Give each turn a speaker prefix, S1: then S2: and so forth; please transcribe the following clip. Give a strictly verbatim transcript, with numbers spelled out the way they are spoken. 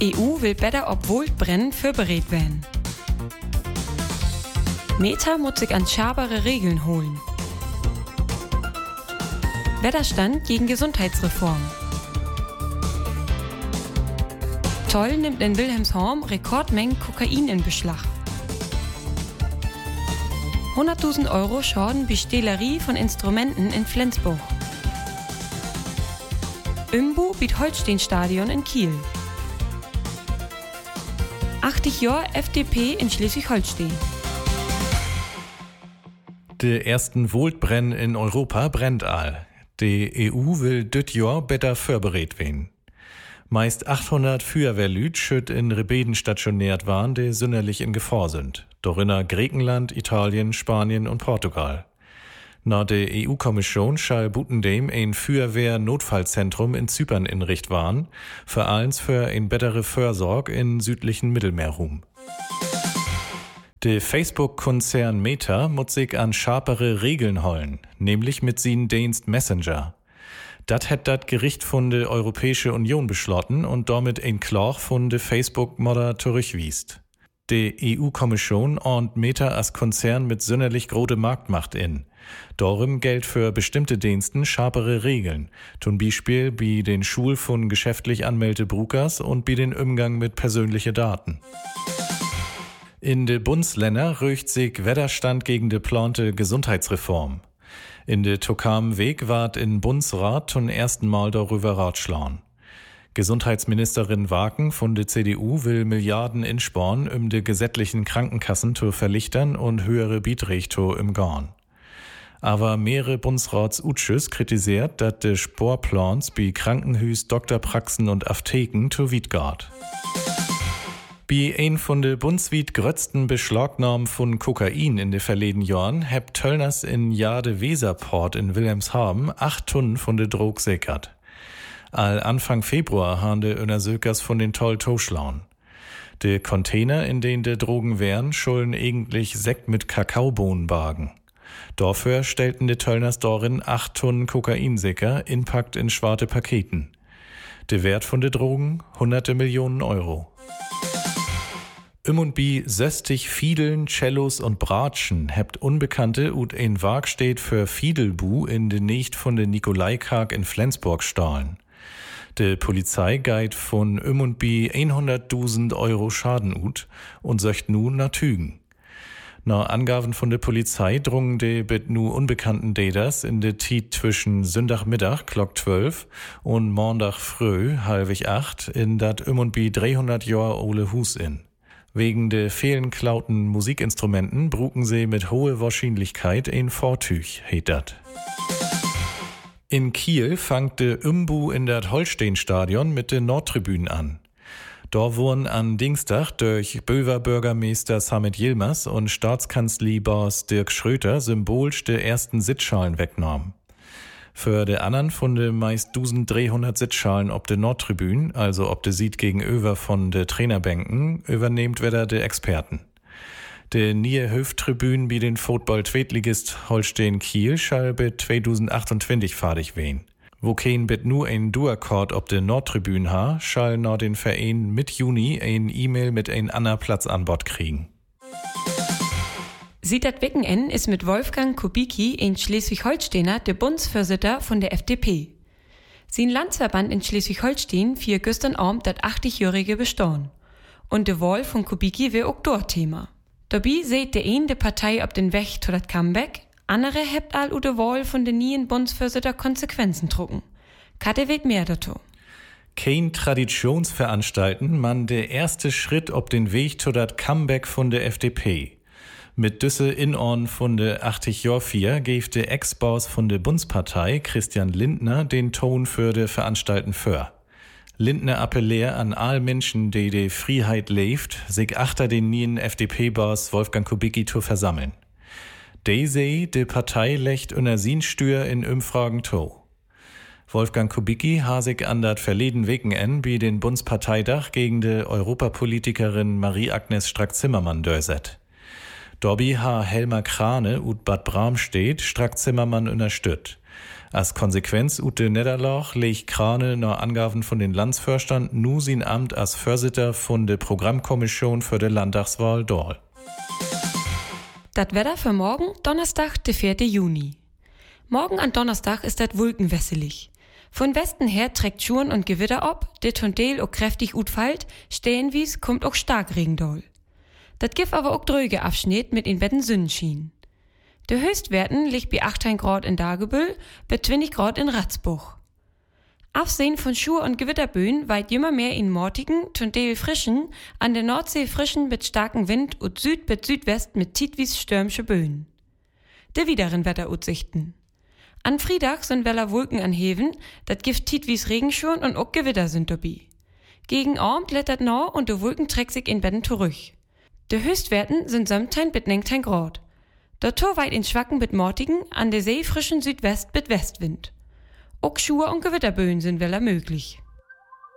S1: E U will besser ob Waldbrennen vorbereitet werden. Meta muss sich an schärfere Regeln holen. Widerstand gegen Gesundheitsreform. Zoll nimmt in Wilhelmshaven Rekordmengen Kokain in Beschlag. hunderttausend Euro Schaden bei Stehlerie von Instrumenten in Flensburg. Umbu biet Holstein-Stadion in Kiel. achtzig Jahre F D P in Schleswig-Holstein.
S2: Der ersten Waldbrenn in Europa brennt all. Die E U will dit Jahr besser vorbereitet werden. Meist achthundert Feuerwehrlüt schütt in Rebeden stationiert waren, die sonderlich in Gefahr sind. Darinner Griechenland, Italien, Spanien und Portugal. Na der E U-Kommission schall Butendem ein Feuerwehr-Notfallzentrum in Zypern inricht waren, für allens für ein bettere Vorsorg in südlichen Mittelmeerraum. Der Facebook-Konzern Meta muss sich an scharfere Regeln holen, nämlich mit sin Dienst Messenger. Dat hat dat Gericht von der Europäische Union beschlossen und damit ein Klage von der Facebook-Modder zurückwiest. Die E U-Kommission ordnet Meta als Konzern mit sonderlich große Marktmacht in. Darum gilt für bestimmte Diensten scharfere Regeln, zum Beispiel bei den Schul von geschäftlich anmeldete Brukers und bei den Umgang mit persönlichen Daten. In de Bundesländer rücht sich Widerstand gegen de plante Gesundheitsreform. In de Tokam Weg ward in Bundesrat zum ersten Mal darüber ratschlagen. Gesundheitsministerin Waken von der C D U will Milliarden insporn, um de gesetzlichen Krankenkassen zu verlichtern und höhere Beiträge im Garn. Aber mehrere Bundesrats-Utschüs kritisiert, dass de Sporplans bei Krankenhüs, Doktorpraxen und Apotheken zu weit geht. Bei ein von de bundesweit grötzten Beschlagnahmen von Kokain in de verleden Jahren heb Töllners in Jade Weserport in Wilhelmshaven acht Tonnen von de Drog sickert. All Anfang Februar haben de Untersökers von den Toll toschlauen. De Container, in denen de Drogen wären, schulden eigentlich Sekt mit Kakaobohnen bargen. Dafür stellten de Töllners darin acht Tonnen Kokainsicker, inpackt in schwarte Paketen. De Wert von de Drogen hunderte Millionen Euro. Im und bi söstig Fiedeln, Cellos und Bratschen hebt Unbekannte ut ein Wag steht für Fiedelbu in de Nächt von de Nikolaikark in Flensburg stahlen. De Polizei geit von im und bi hunderttausend Euro Schaden ut und söcht nu na Tügen. Nach Angaben von der Polizei drungen de bit nu unbekannten Daters in de Tiet zwischen Sündagmittag, Glock zwölf, und Montag früh, halbig acht, in dat im und bi dreihundert Jahr ole Hus in. Wegen der vielen klauten Musikinstrumenten bruken sie mit hoher Wahrscheinlichkeit ein Vortüch, heet dat. In Kiel fangt de Umbu in dat Holstein-Stadion mit de Nordtribünen an. Da wurden an Dienstag durch Böver-Bürgermeister Samet Yilmaz und Staatskanzli-Boss Dirk Schröter symbolisch de ersten Sitzschalen wegnahmen. Für de anderen von de meist dreizehnhundert Sitzschalen ob de Nordtribünen, also ob de Sied gegenüber von de Trainerbänken, übernehmt wieder de Experten. De nie Höftribünen wie den Football-Zweitligist Holstein Kiel schall be zweitausendachtundzwanzig fadig wehen. Wo kein bit nu ein Duakkord ob de Nordtribünen ha, schall na den Verein mit Juni ein E-Mail mit ein anner Platz an Bord kriegen.
S1: Sieht dat Wochenende ist mit Wolfgang Kubicki in Schleswig-Holsteiner der Bundesvorsitter von der F D P. Sein Landsverband in Schleswig-Holstein fiel gestern Abend dat achtzig-jährige Bestehen. Und de Wahl von Kubicki wär auch dort Thema. Dabei seht der een de Partei ob den Weg zu dat Comeback, andere hebt all u de Wahl von den nien Bundesvorsitter Konsequenzen drucken. Kate weht mehr dazu.
S2: Kein Traditionsveranstalten, man der erste Schritt ob den Weg zu dat Comeback von der F D P. Mit düsse Inordn von der achtzig Jahr vier gäf der Ex-Boss von der Bundspartei, Christian Lindner, den Ton für de Veranstalten für. Lindner appelliert an all Menschen, die die Freiheit lebt, sich achter den nien F D P-Boss Wolfgang Kubicki zu versammeln. De sei, de Partei lecht unter sin Stür in Umfragen to. Wolfgang Kubicki ha sich an dat verleden Wochenende bei den Bundsparteitag gegen de Europapolitikerin Marie-Agnes Strack-Zimmermann dörset. Dobby ha Helmer Krane ut Bad Bramstedt Strack Zimmermann unterstützt. Als Konsequenz ut de Niederlach legt Krane nach Angaben von den Landsförstern nu sin Amt als Vorsitter von der Programmkommission für die Landtagswahl doll.
S1: Das Wetter für morgen, Donnerstag, der vierte Juni. Morgen an Donnerstag ist das wolkenwässelig. Von Westen her trägt Schuren und Gewitter ab, der Tondel auch kräftig utfallt, stehenwies kommt auch Starkregen doll. Das gibt aber auch dröge Abschnitt mit in Betten Sonnenschien. Der Höchstwerten liegt bei achtzehn Grad in Dagebüll, bei zwanzig Grad in Ratzbuch. Absehen von Schur- und Gewitterböen weit immer mehr in mortigen, Tondel frischen, an der Nordsee frischen mit starkem Wind und Süd bis Südwest mit titwies stürmische Böen. De wideren Wetteraussichten. An Friedag sind weller Wolken anheven, dat gift titwies Regenschuren und auch Gewitter sind dabei. Gegen Abend lettert no und de Wolken trägt sich in Betten zurück. De Höchstwerten sind somtein bis neunzehn Grad. Dort weit in Schwacken mit mortigen, an der See frischen Südwest mit Westwind. Auch Schur- und Gewitterböen sind weller möglich.